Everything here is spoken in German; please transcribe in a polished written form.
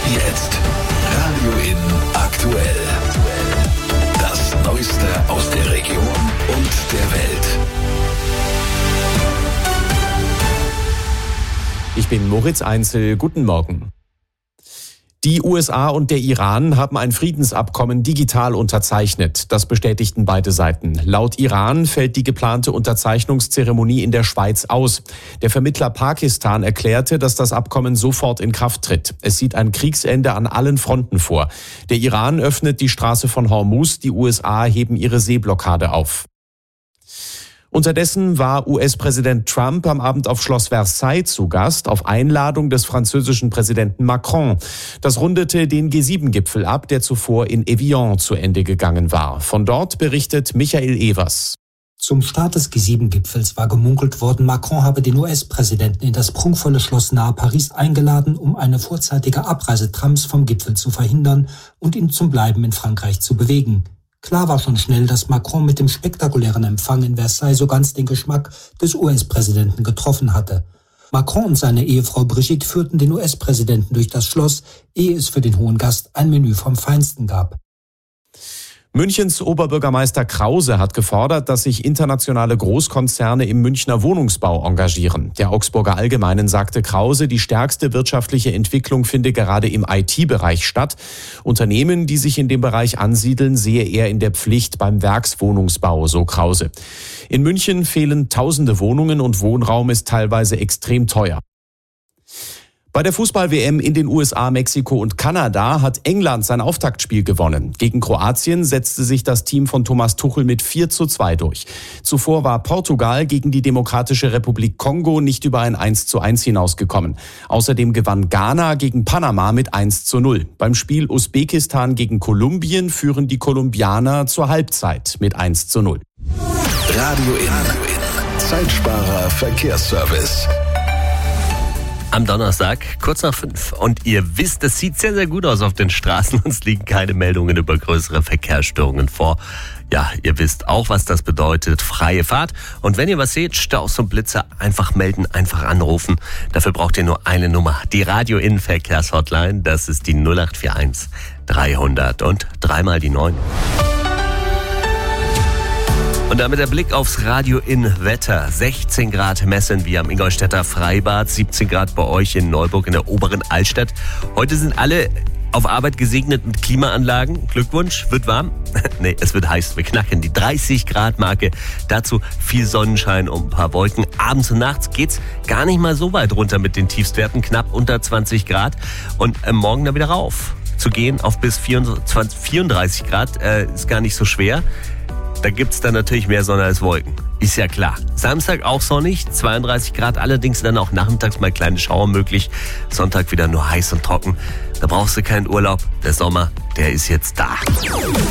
Jetzt Radio In aktuell. Das Neueste aus der Region und der Welt. Ich bin Moritz Einzel. Guten Morgen. Die USA und der Iran haben ein Friedensabkommen digital unterzeichnet. Das bestätigten beide Seiten. Laut Iran fällt die geplante Unterzeichnungszeremonie in der Schweiz aus. Der Vermittler Pakistan erklärte, dass das Abkommen sofort in Kraft tritt. Es sieht ein Kriegsende an allen Fronten vor. Der Iran öffnet die Straße von Hormuz, die USA heben ihre Seeblockade auf. Unterdessen war US-Präsident Trump am Abend auf Schloss Versailles zu Gast, auf Einladung des französischen Präsidenten Macron. Das rundete den G7-Gipfel ab, der zuvor in Evian zu Ende gegangen war. Von dort berichtet Michael Evers. Zum Start des G7-Gipfels war gemunkelt worden, Macron habe den US-Präsidenten in das prunkvolle Schloss nahe Paris eingeladen, um eine vorzeitige Abreise Trumps vom Gipfel zu verhindern und ihn zum Bleiben in Frankreich zu bewegen. Klar war schon schnell, dass Macron mit dem spektakulären Empfang in Versailles so ganz den Geschmack des US-Präsidenten getroffen hatte. Macron und seine Ehefrau Brigitte führten den US-Präsidenten durch das Schloss, ehe es für den hohen Gast ein Menü vom Feinsten gab. Münchens Oberbürgermeister Krause hat gefordert, dass sich internationale Großkonzerne im Münchner Wohnungsbau engagieren. Der Augsburger Allgemeinen sagte Krause, die stärkste wirtschaftliche Entwicklung finde gerade im IT-Bereich statt. Unternehmen, die sich in dem Bereich ansiedeln, sehe er in der Pflicht beim Werkswohnungsbau, so Krause. In München fehlen tausende Wohnungen und Wohnraum ist teilweise extrem teuer. Bei der Fußball-WM in den USA, Mexiko und Kanada hat England sein Auftaktspiel gewonnen. Gegen Kroatien setzte sich das Team von Thomas Tuchel mit 4:2 durch. Zuvor war Portugal gegen die Demokratische Republik Kongo nicht über ein 1:1 hinausgekommen. Außerdem gewann Ghana gegen Panama mit 1:0. Beim Spiel Usbekistan gegen Kolumbien führen die Kolumbianer zur Halbzeit mit 1:0. Radio In. Zeitsparer Verkehrsservice. Am Donnerstag, kurz nach 5. Und ihr wisst, es sieht sehr, sehr gut aus auf den Straßen. Uns liegen keine Meldungen über größere Verkehrsstörungen vor. Ja, ihr wisst auch, was das bedeutet. Freie Fahrt. Und wenn ihr was seht, Staus und Blitzer, einfach melden, einfach anrufen. Dafür braucht ihr nur eine Nummer. Die Radio In Verkehrshotline. Das ist die 0841 300 und 3 die 9. Und damit der Blick aufs Radio In Wetter. 16 Grad messen wir am Ingolstädter Freibad, 17 Grad bei euch in Neuburg in der oberen Altstadt. Heute sind alle auf Arbeit gesegnet mit Klimaanlagen. Glückwunsch, wird warm? Nee, es wird heiß. Wir knacken die 30 Grad Marke. Dazu viel Sonnenschein und ein paar Wolken. Abends und nachts geht's gar nicht mal so weit runter mit den Tiefstwerten. Knapp unter 20 Grad. Und morgen dann wieder rauf. Zu gehen auf bis 34 Grad ist gar nicht so schwer. Da gibt's dann natürlich mehr Sonne als Wolken. Ist ja klar. Samstag auch sonnig, 32 Grad, allerdings dann auch nachmittags mal kleine Schauer möglich. Sonntag wieder nur heiß und trocken. Da brauchst du keinen Urlaub. Der Sommer, der ist jetzt da.